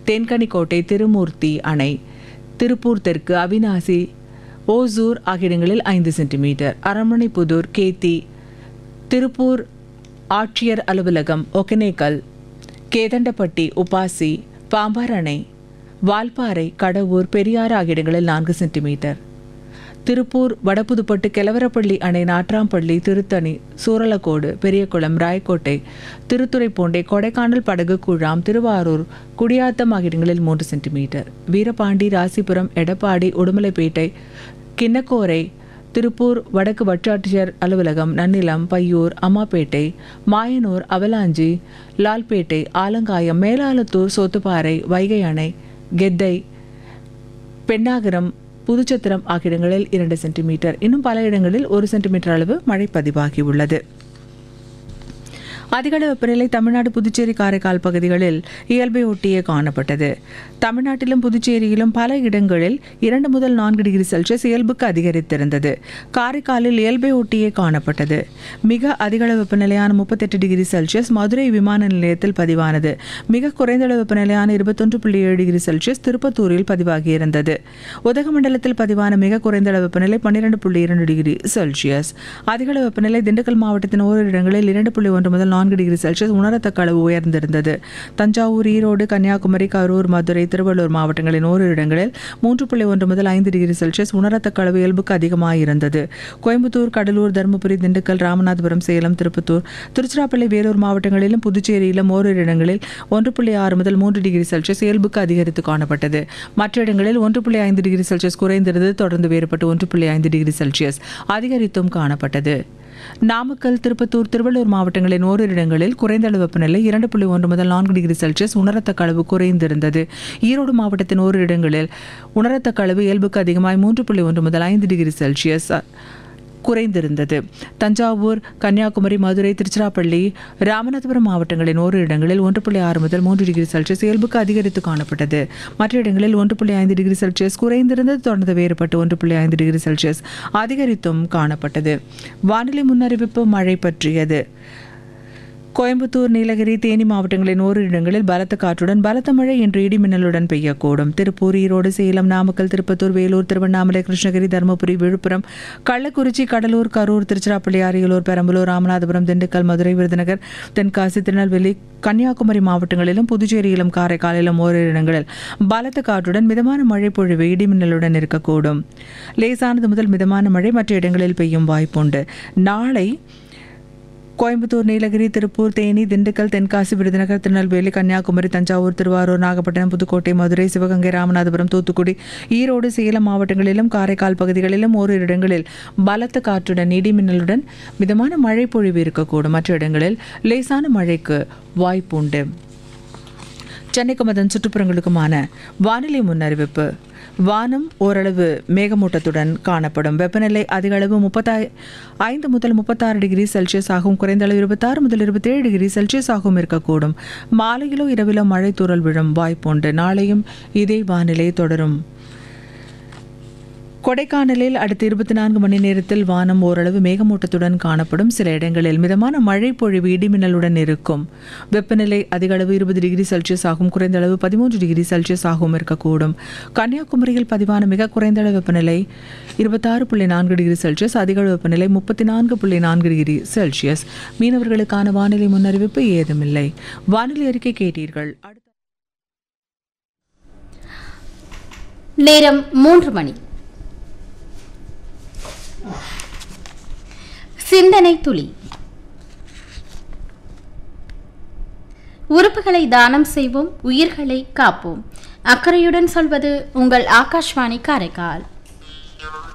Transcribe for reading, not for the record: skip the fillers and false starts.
தென்கனிக்கோட்டை திருமூர்த்தி அணை, திருப்பூர் தெற்கு அவிநாசி ஓசூர் ஆகிய இடங்களில் 5 சென்டிமீட்டர், அரண்மனைப்புதூர் கேத்தி, திருப்பூர் ஆட்சியர் அலுவலகம், ஒகேனக்கல், கேதண்டப்பட்டி, உபாசி, பாம்பார் அணை, வால்பாறை, கடவூர், பெரியாறு ஆகிய இடங்களில் 4 சென்டிமீட்டர், திருப்பூர் வடபுதுப்பட்டு கெலவரப்பள்ளி அணை, நாட்ராம்பள்ளி, திருத்தணி, சூரலக்கோடு, பெரியகுளம், ராயக்கோட்டை, திருத்துறைப்பூண்டை, கொடைக்கானல், படகு குழாம், திருவாரூர், குடியாத்தம் ஆகிய இடங்களில் 3 சென்டிமீட்டர், வீரபாண்டி, ராசிபுரம், எடப்பாடி, உடுமலைப்பேட்டை, கிண்ணக்கோரை, திருப்பூர் வடக்கு வட்டாட்சியர் அலுவலகம், நன்னிலம், பையூர், அம்மாப்பேட்டை, மாயனூர், அவலாஞ்சி, லால்பேட்டை, ஆலங்காயம், மேலாலத்தூர், சோத்துப்பாறை, வைகை அணை, கெத்தை, பெண்ணாகரம், புதுச்சத்திரம் ஆகிய இடங்களில் 2 சென்டிமீட்டர், இன்னும் பல இடங்களில் 1 சென்டிமீட்டர் அளவு மழை பதிவாகியுள்ளது. அதிகளவு வெப்பநிலை தமிழ்நாடு, புதுச்சேரி, காரைக்கால் பகுதிகளில் இயல்பை ஒட்டியே காணப்பட்டது. தமிழ்நாட்டிலும் புதுச்சேரியிலும் பல இடங்களில் 2 முதல் 4 டிகிரி செல்சியஸ் இயல்புக்கு அதிகரித்திருந்தது. காரைக்காலில் இயல்பை ஒட்டியே காணப்பட்டது. மிக அதிகளவு வெப்பநிலையான 38 டிகிரி செல்சியஸ் மதுரை விமான நிலையத்தில் பதிவானது. மிக குறைந்த அளவு வெப்பநிலையான 21.7 டிகிரி செல்சியஸ் திருப்பத்தூரில் பதிவாகியிருந்தது. உதகமண்டலத்தில் பதிவான மிக குறைந்த அளவு வெப்பநிலை 12.2 டிகிரி செல்சியஸ். அதிகளவு வெப்பநிலை திண்டுக்கல் மாவட்டத்தின் ஓரிரு இடங்களில் 2.1 முதல் 4 டிகிரி செல்சியஸ் உணரத்தக்க அளவு உயர்ந்திருந்தது. தஞ்சாவூர், ஈரோடு, கன்னியாகுமரி, கரூர், மதுரை, திருவள்ளூர் மாவட்டங்களின் ஓரிரு இடங்களில் 3.1 முதல் 5 டிகிரி செல்சியஸ் உணரத்தக்க அளவு இயல்புக்கு அதிகமாயிருந்தது. கோயம்புத்தூர், கடலூர், தருமபுரி, திண்டுக்கல், ராமநாதபுரம், சேலம், திருப்பத்தூர், திருச்சிராப்பள்ளி, வேலூர் மாவட்டங்களிலும் புதுச்சேரியிலும் ஓரிரு இடங்களில் 1.6 முதல் 3 டிகிரி செல்சியஸ் இயல்புக்கு அதிகரித்து காணப்பட்டது. மற்ற இடங்களில் 1.5 டிகிரி செல்சியஸ் குறைந்திருந்தது. தொடர்ந்து வேறுபட்டு 1.5 டிகிரி செல்சியஸ் அதிகரித்தும் காணப்பட்டது. நாமக்கல், திருப்பத்தூர், திருவள்ளூர் மாவட்டங்களின் ஓரிரு இடங்களில் குறைந்த அளவு வெப்பநிலை 2.1 முதல் 4 டிகிரி செல்சியஸ் உணரத்தக்க அளவு குறைந்திருந்தது. ஈரோடு மாவட்டத்தின் ஓரிரு இடங்களில் உணரத்தக்க அளவு இயல்புக்கு அதிகமாய் 3.1 முதல் 5 டிகிரி செல்சியஸ் குறைந்திருந்தது. தஞ்சாவூர், கன்னியாகுமரி, மதுரை, திருச்சிராப்பள்ளி, ராமநாதபுரம் மாவட்டங்களின் ஓரிரு இடங்களில் 1.6 முதல் 3 டிகிரி செல்சியஸ் இயல்புக்கு அதிகரித்து காணப்பட்டது. மற்ற இடங்களில் 1.5 டிகிரி செல்சியஸ் குறைந்திருந்தது. தொடர்ந்து வேறுபட்டு 1.5 டிகிரி செல்சியஸ் அதிகரித்தும் காணப்பட்டது. வானிலை முன்னறிவிப்பு மழை பற்றியது. கோயம்புத்தூர், நீலகிரி, தேனி மாவட்டங்களின் ஓரிரு இடங்களில் பலத்த காற்றுடன் பலத்த மழை இன்று இடிமின்னலுடன் பெய்யக்கூடும். திருப்பூர், ஈரோடு, சேலம், நாமக்கல், திருப்பத்தூர், வேலூர், திருவண்ணாமலை, கிருஷ்ணகிரி, தருமபுரி, விழுப்புரம், கள்ளக்குறிச்சி, கடலூர், கரூர், திருச்சிராப்பள்ளி, அரியலூர், பெரம்பலூர், ராமநாதபுரம், திண்டுக்கல், மதுரை, விருதுநகர், தென்காசி, திருநெல்வேலி, கன்னியாகுமரி மாவட்டங்களிலும் புதுச்சேரியிலும் காரைக்காலிலும் ஓரிரு இடங்களில் பலத்த காற்றுடன் மிதமான மழை பொழிவு இடிமின்னலுடன் இருக்கக்கூடும். லேசானது முதல் மிதமான மழை மற்ற இடங்களில் பெய்யும் வாய்ப்புண்டு. நாளை கோயம்புத்தூர், நீலகிரி, திருப்பூர், தேனி, திண்டுக்கல், தென்காசி, விருதுநகர், திருநெல்வேலி, கன்னியாகுமரி, தஞ்சாவூர், திருவாரூர், நாகப்பட்டினம், புதுக்கோட்டை, மதுரை, சிவகங்கை, ராமநாதபுரம், தூத்துக்குடி, ஈரோடு, சேலம் மாவட்டங்களிலும் காரைக்கால் பகுதிகளிலும் ஓரிரு இடங்களில் பலத்த காற்றுடன் இடிமின்னலுடன் மிதமான மழை பொழிவு இருக்கக்கூடும். மற்ற இடங்களில் லேசான மழைக்கு வாய்ப்புண்டு. சென்னைக்கும் அதன் சுற்றுப்புறங்களுக்குமான வானிலை முன்னறிவிப்பு. வானம் ஓரளவு மேகமூட்டத்துடன் காணப்படும். வெப்பநிலை அதிக அளவு 35 முதல் 36 டிகிரி செல்சியஸ் ஆகும். குறைந்த அளவு 26 முதல் 27 டிகிரி செல்சியஸ் ஆகவும் இருக்கக்கூடும். மாலையிலோ இரவிலோ மழை தூறல் விழும் வாய்ப்புண்டு. நாளையும் இதே வானிலை தொடரும். கொடைக்கானலில் அடுத்த 24 மணி நேரத்தில் வானம் ஓரளவு மேகமூட்டத்துடன் காணப்படும். சில இடங்களில் மிதமான மழை பொழிவு இடிமின்னலுடன் இருக்கும். வெப்பநிலை அதிக அளவு 20 டிகிரி செல்சியஸ் ஆகும். குறைந்த அளவு 13 டிகிரி செல்சியஸ் ஆகவும் இருக்கக்கூடும். கன்னியாகுமரியில் பதிவான மிக குறைந்த அளவு வெப்பநிலை 26.4 டிகிரி செல்சியஸ், அதிக அளவு வெப்பநிலை 34.4 டிகிரி செல்சியஸ். மீனவர்களுக்கான வானிலை முன்னறிவிப்பு ஏதுமில்லை. வானிலை அறிக்கை கேட்டீர்கள். நேரம் 3 மணி. சிந்தனை துளி. உறுப்புகளை தானம் செய்வோம், உயிர்களை காப்போம். அக்கறையுடன் சொல்வது உங்கள் ஆகாஷ்வாணி காரைக்கால்.